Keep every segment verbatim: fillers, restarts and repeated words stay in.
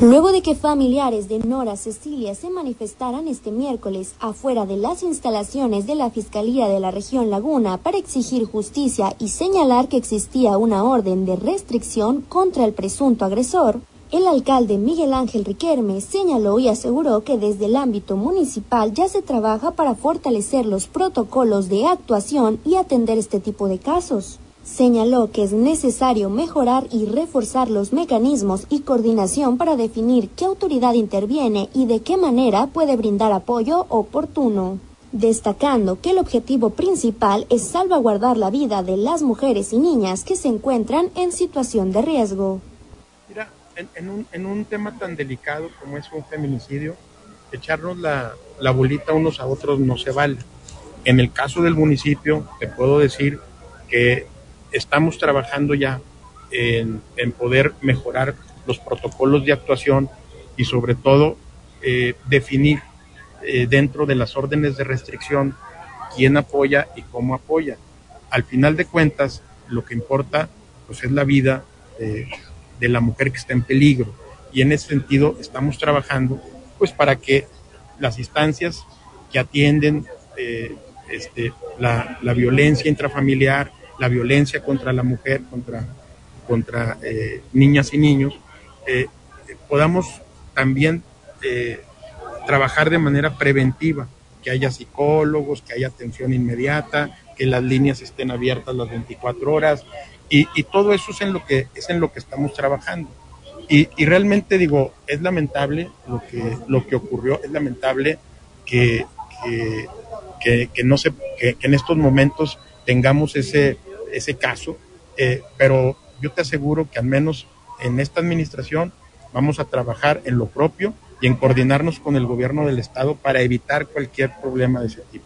Luego de que familiares de Nora Cecilia se manifestaran este miércoles afuera de las instalaciones de la Fiscalía de la Región Laguna para exigir justicia y señalar que existía una orden de restricción contra el presunto agresor, el alcalde Miguel Ángel Riquelme señaló y aseguró que desde el ámbito municipal ya se trabaja para fortalecer los protocolos de actuación y atender este tipo de casos. Señaló que es necesario mejorar y reforzar los mecanismos y coordinación para definir qué autoridad interviene y de qué manera puede brindar apoyo oportuno, destacando que el objetivo principal es salvaguardar la vida de las mujeres y niñas que se encuentran en situación de riesgo. Mira, en, en, un, en un tema tan delicado como es un feminicidio, echarnos la, la bolita unos a otros no se vale. En el caso del municipio, te puedo decir que estamos trabajando ya en, en poder mejorar los protocolos de actuación y sobre todo eh, definir eh, dentro de las órdenes de restricción quién apoya y cómo apoya. Al final de cuentas, lo que importa pues, es la vida de, de la mujer que está en peligro, y en ese sentido estamos trabajando pues, para que las instancias que atienden eh, este, la, la violencia intrafamiliar, la violencia contra la mujer, contra, contra eh, niñas y niños, eh, podamos también eh, trabajar de manera preventiva, que haya psicólogos, que haya atención inmediata, que las líneas estén abiertas las veinticuatro horas, y, y todo eso es en lo que, es en lo que estamos trabajando. Y, y realmente digo, es lamentable lo que, lo que ocurrió, es lamentable que, que, que, que, no se, que, que en estos momentos tengamos ese, ese caso, eh, pero yo te aseguro que al menos en esta administración vamos a trabajar en lo propio y en coordinarnos con el gobierno del estado para evitar cualquier problema de ese tipo.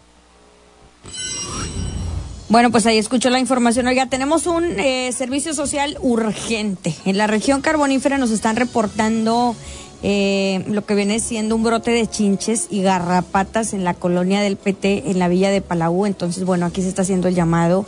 Bueno, pues ahí escuchó la información. Oiga, tenemos un eh, servicio social urgente. En la región carbonífera nos están reportando Eh, lo que viene siendo un brote de chinches y garrapatas en la colonia del P T en la villa de Palau. Entonces, bueno, aquí se está haciendo el llamado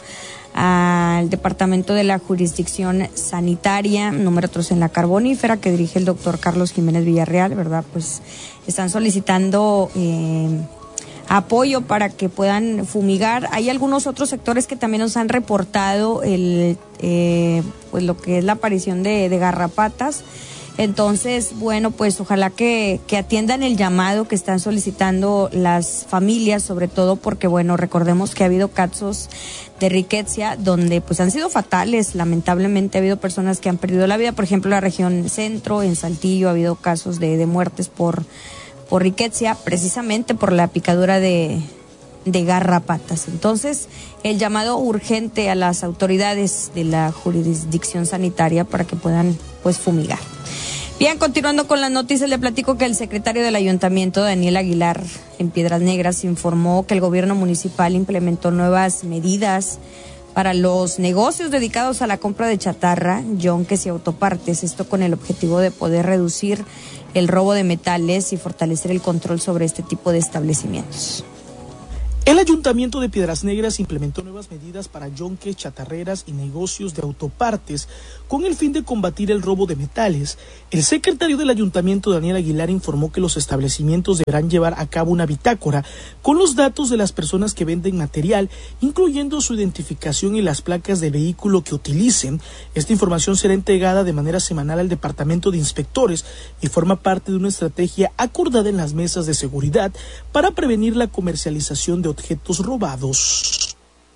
al departamento de la jurisdicción sanitaria número tres en la carbonífera, que dirige el doctor Carlos Jiménez Villarreal, ¿verdad? Pues están solicitando eh, apoyo para que puedan fumigar. Hay algunos otros sectores que también nos han reportado el eh, pues lo que es la aparición de, de garrapatas. Entonces, bueno, pues ojalá que, que atiendan el llamado que están solicitando las familias, sobre todo porque, bueno, recordemos que ha habido casos de riqueza donde pues han sido fatales. Lamentablemente ha habido personas que han perdido la vida, por ejemplo, en la región centro, en Saltillo, ha habido casos de, de muertes por, por riqueza, precisamente por la picadura de, de garrapatas. Entonces, el llamado urgente a las autoridades de la jurisdicción sanitaria para que puedan pues fumigar. Bien, continuando con las noticias, le platico que el secretario del Ayuntamiento, Daniel Aguilar, en Piedras Negras, informó que el gobierno municipal implementó nuevas medidas para los negocios dedicados a la compra de chatarra, yonques y autopartes, esto con el objetivo de poder reducir el robo de metales y fortalecer el control sobre este tipo de establecimientos. El Ayuntamiento de Piedras Negras implementó nuevas medidas para yonques, chatarreras y negocios de autopartes con el fin de combatir el robo de metales. El secretario del Ayuntamiento, Daniel Aguilar, informó que los establecimientos deberán llevar a cabo una bitácora con los datos de las personas que venden material, incluyendo su identificación y las placas del vehículo que utilicen. Esta información será entregada de manera semanal al Departamento de Inspectores y forma parte de una estrategia acordada en las mesas de seguridad para prevenir la comercialización de objetos robados.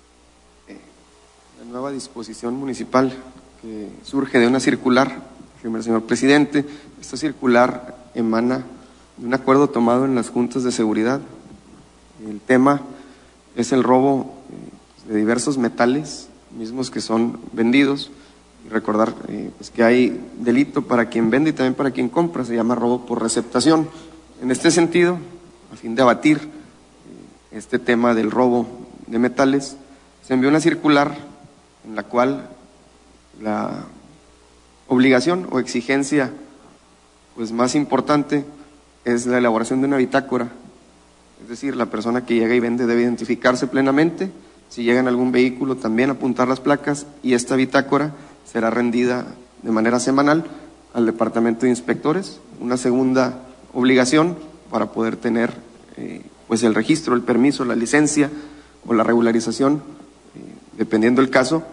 La nueva disposición municipal que surge de una circular, primer señor presidente, esta circular emana de un acuerdo tomado en las juntas de seguridad. El tema es el robo de diversos metales mismos que son vendidos, y recordar eh, pues que hay delito para quien vende y también para quien compra, se llama robo por receptación. En este sentido, a fin de abatir este tema del robo de metales, se envió una circular en la cual la obligación o exigencia pues más importante es la elaboración de una bitácora, es decir, la persona que llega y vende debe identificarse plenamente, si llega en algún vehículo también apuntar las placas, y esta bitácora será rendida de manera semanal al departamento de inspectores, una segunda obligación para poder tener eh, pues el registro, el permiso, la licencia o la regularización, eh, dependiendo del caso,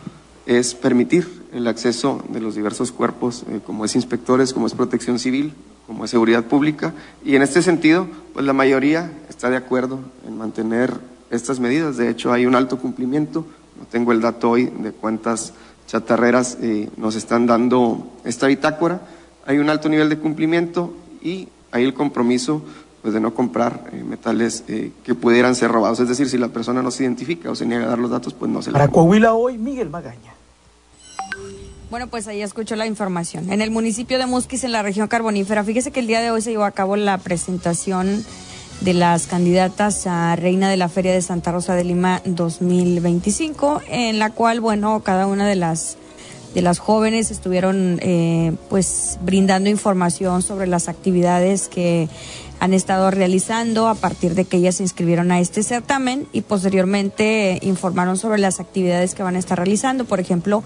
es permitir el acceso de los diversos cuerpos, eh, como es inspectores, como es protección civil, como es seguridad pública, y en este sentido, pues la mayoría está de acuerdo en mantener estas medidas. De hecho, hay un alto cumplimiento. No tengo el dato hoy de cuántas chatarreras eh, nos están dando esta bitácora. Hay un alto nivel de cumplimiento y hay el compromiso pues de no comprar eh, metales eh, que pudieran ser robados. Es decir, si la persona no se identifica o se niega a dar los datos, pues no se le Para compra. Coahuila Hoy, Miguel Magaña. Bueno, pues ahí escuchó la información. En el municipio de Musquis, en la región carbonífera, fíjese que el día de hoy se llevó a cabo la presentación de las candidatas a Reina de la Feria de Santa Rosa de Lima dos mil veinticinco, en la cual, bueno, cada una de las de las jóvenes estuvieron eh, pues brindando información sobre las actividades que han estado realizando a partir de que ellas se inscribieron a este certamen, y posteriormente eh, informaron sobre las actividades que van a estar realizando. Por ejemplo,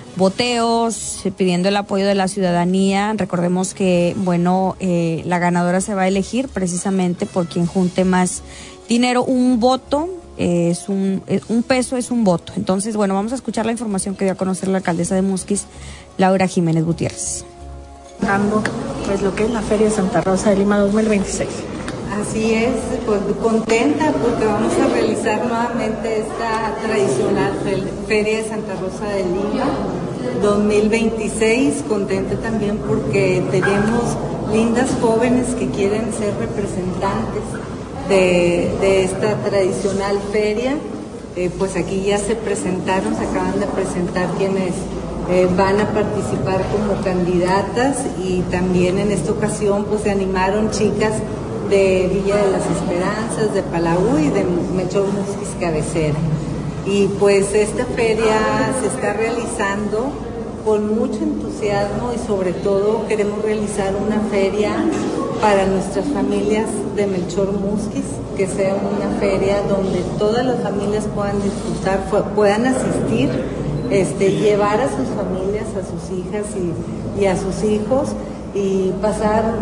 boteos, eh, pidiendo el apoyo de la ciudadanía. Recordemos que, bueno, eh, la ganadora se va a elegir precisamente por quien junte más dinero. Un voto eh, es un, eh, un peso es un voto. Entonces, bueno, vamos a escuchar la información que dio a conocer la alcaldesa de Musquis, Laura Jiménez Gutiérrez. Dando pues lo que es la Feria de Santa Rosa de Lima dos mil veintiséis. Así es, pues contenta porque vamos a realizar nuevamente esta tradicional Feria de Santa Rosa de Lima dos mil veintiséis, contenta también porque tenemos lindas jóvenes que quieren ser representantes de, de esta tradicional feria. Eh, pues aquí ya se presentaron, se acaban de presentar quienes eh, van a participar como candidatas, y también en esta ocasión pues se animaron chicas de Villa de las Esperanzas, de Palau y de Melchor Musquis cabecera. Y pues esta feria se está realizando con mucho entusiasmo, y sobre todo queremos realizar una feria para nuestras familias de Melchor Musquis, que sea una feria donde todas las familias puedan disfrutar, puedan asistir, este, llevar a sus familias, a sus hijas y, y a sus hijos, y pasar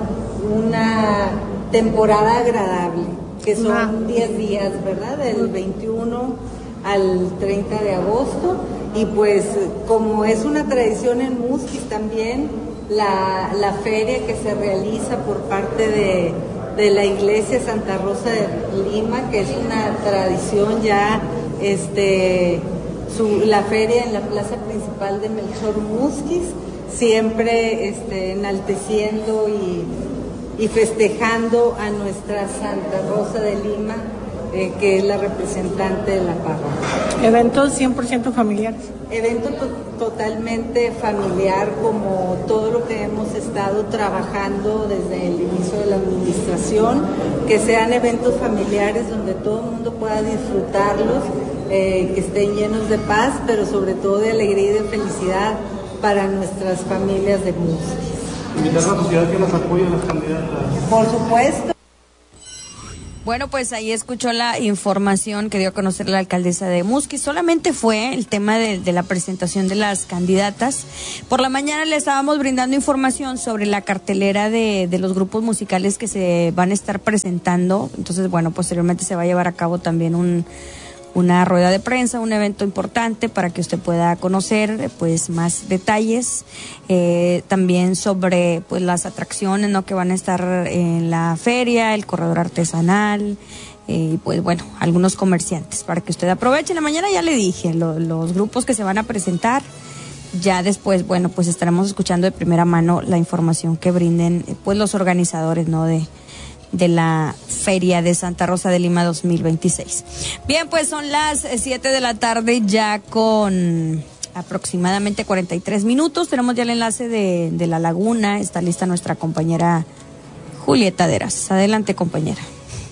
una temporada agradable, que son diez días, ¿verdad? Del veintiuno al treinta de agosto, y pues como es una tradición en Musquis también, la, la feria que se realiza por parte de, de la Iglesia Santa Rosa de Lima, que es una tradición ya, este, su, la feria en la plaza principal de Melchor Musquis, siempre este, enalteciendo y y festejando a nuestra Santa Rosa de Lima, eh, que es la representante de la parroquia. ¿Eventos cien por ciento familiares? Evento to- totalmente familiar, como todo lo que hemos estado trabajando desde el inicio de la administración, que sean eventos familiares donde todo el mundo pueda disfrutarlos, eh, que estén llenos de paz, pero sobre todo de alegría y de felicidad para nuestras familias de Musquis. Invitar a la sociedad que las apoye a las candidatas. Por supuesto. Bueno, pues ahí escuchó la información que dio a conocer la alcaldesa de Musquis. Solamente fue el tema de, de la presentación de las candidatas. Por la mañana le estábamos brindando información sobre la cartelera de, de los grupos musicales que se van a estar presentando. Entonces, bueno, posteriormente se va a llevar a cabo también un una rueda de prensa, un evento importante para que usted pueda conocer pues más detalles, eh, también sobre pues las atracciones, ¿no?, que van a estar en la feria, el corredor artesanal, y eh, pues bueno, algunos comerciantes para que usted aproveche. En la mañana ya le dije lo, los grupos que se van a presentar. Ya después, bueno, pues estaremos escuchando de primera mano la información que brinden pues los organizadores, ¿no?, de de la Feria de Santa Rosa de Lima dos mil veintiséis. Bien, pues son las siete de la tarde ya con aproximadamente cuarenta y tres minutos. Tenemos ya el enlace de, de La Laguna. Está lista nuestra compañera Julieta Deras. Adelante, compañera.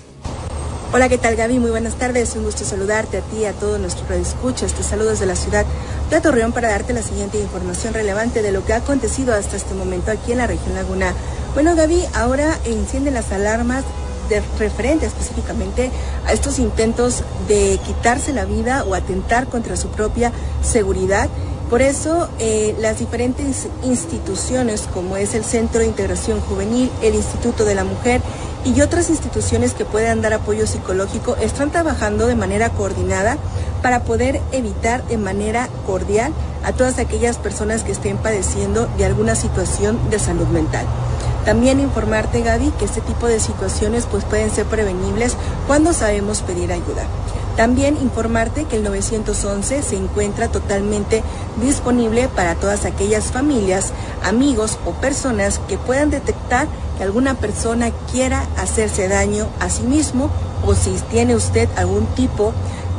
Hola, ¿qué tal, Gaby? Muy buenas tardes, un gusto saludarte a ti y a todos nuestros radioescuchas. Te saludo desde la ciudad de Torreón para darte la siguiente información relevante de lo que ha acontecido hasta este momento aquí en la región Laguna. Bueno, Gaby, ahora encienden las alarmas de referente específicamente a estos intentos de quitarse la vida o atentar contra su propia seguridad Por eso, eh, las diferentes instituciones, como es el Centro de Integración Juvenil, el Instituto de la Mujer y otras instituciones que puedan dar apoyo psicológico, están trabajando de manera coordinada para poder evitar de manera cordial a todas aquellas personas que estén padeciendo de alguna situación de salud mental. También informarte, Gaby, que este tipo de situaciones pues pueden ser prevenibles cuando sabemos pedir ayuda. También informarte que el nueve once se encuentra totalmente disponible para todas aquellas familias, amigos o personas que puedan detectar que alguna persona quiera hacerse daño a sí mismo, o si tiene usted algún tipo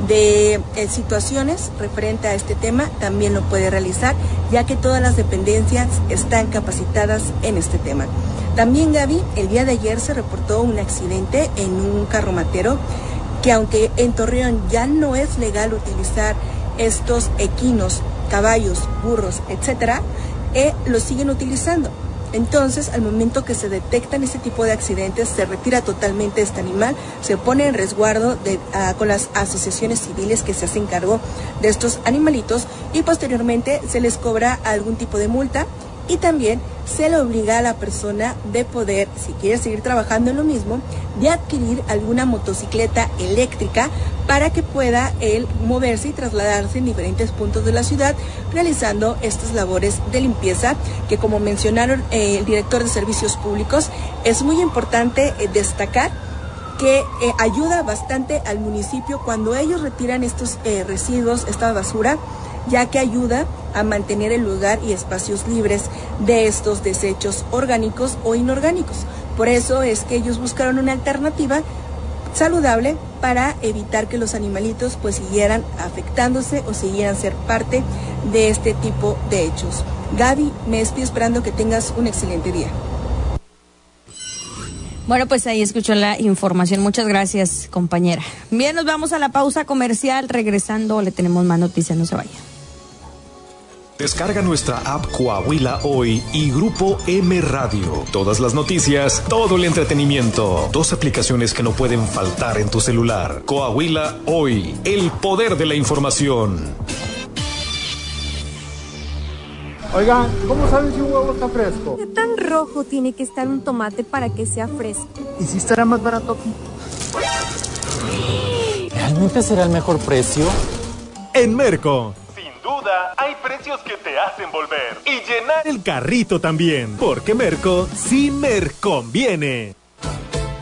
de eh, situaciones referente a este tema, también lo puede realizar, ya que todas las dependencias están capacitadas en este tema. También, Gaby, el día de ayer se reportó un accidente en un carromatero, que aunque en Torreón ya no es legal utilizar estos equinos, caballos, burros, etcétera, eh, los siguen utilizando. Entonces, al momento que se detectan este tipo de accidentes, se retira totalmente este animal, se pone en resguardo de, uh, con las asociaciones civiles que se hacen cargo de estos animalitos, y posteriormente se les cobra algún tipo de multa, y también se le obliga a la persona de poder, si quiere seguir trabajando en lo mismo, de adquirir alguna motocicleta eléctrica para que pueda él moverse y trasladarse en diferentes puntos de la ciudad realizando estas labores de limpieza, que como mencionaron eh, el director de Servicios Públicos, es muy importante eh, destacar que eh, ayuda bastante al municipio cuando ellos retiran estos eh, residuos, esta basura, ya que ayuda a mantener el lugar y espacios libres de estos desechos orgánicos o inorgánicos. Por eso es que ellos buscaron una alternativa saludable para evitar que los animalitos pues siguieran afectándose o siguieran ser parte de este tipo de hechos. Gaby, me estoy esperando que tengas un excelente día. Bueno, pues ahí escuchó la información. Muchas gracias, compañera. Bien, nos vamos a la pausa comercial. Regresando, le tenemos más noticias. No se vaya. Descarga nuestra app Coahuila Hoy y Grupo M Radio. Todas las noticias, todo el entretenimiento. Dos aplicaciones que no pueden faltar en tu celular. Coahuila Hoy, el poder de la información. Oigan, ¿cómo saben si un huevo está fresco? ¿Qué tan rojo tiene que estar un tomate para que sea fresco? ¿Y si estará más barato aquí? ¿Realmente será el mejor precio? En Merco. Sin duda, hay precios que te hacen volver y llenar el carrito también. Porque Merco sí me conviene.